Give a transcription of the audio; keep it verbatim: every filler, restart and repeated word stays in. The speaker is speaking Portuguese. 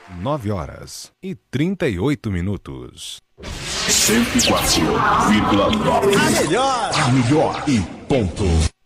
nove horas e trinta e oito minutos. cento e quatro vírgula nove. A melhor! A melhor e ponto.